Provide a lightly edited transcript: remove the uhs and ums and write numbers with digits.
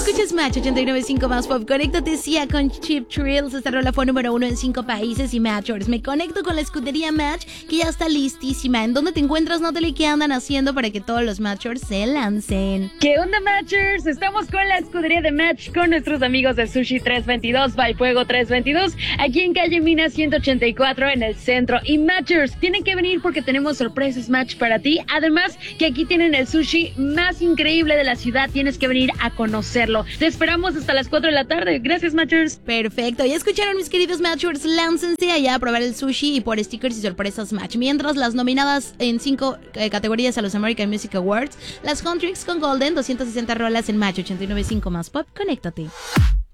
Escuchas Match 89.5 más pop. Conéctate Sia con Cheap Thrills. Esta rola fue número 1 en 5 países y Matchers. Me conecto con la escudería Match, que ya está listísima. ¿En dónde te encuentras, Natalie? ¿Qué andan haciendo para que todos los Matchers se lancen? ¿Qué onda, Matchers? Estamos con la escudería de Match, con nuestros amigos de Sushi 322, by Fuego 322, aquí en calle Mina 184 en el centro. Y Matchers, tienen que venir porque tenemos sorpresas Match para ti. Además, que aquí tienen el sushi más increíble de la ciudad. Tienes que venir a conocerlo. Te esperamos hasta las 4 de la tarde. Gracias, Matchers. Perfecto. Ya escucharon, mis queridos Matchers. Láncense allá a probar el sushi y por stickers y sorpresas Match. Mientras, las nominadas en 5 categorías a los American Music Awards, las Huntrix con Golden, 260 rolas en Match 89.5 más pop. Conéctate.